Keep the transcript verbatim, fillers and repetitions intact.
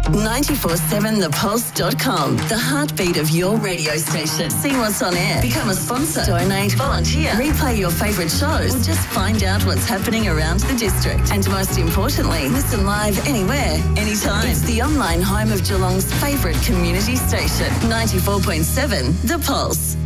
nine four seven the pulse dot com, the heartbeat of your radio station. See what's on air, become a sponsor, donate, volunteer, replay your favourite shows, or just find out what's happening around the district. And most importantly, listen live anywhere, anytime. It's the online home of Geelong's favourite community station, ninety-four point seven The Pulse.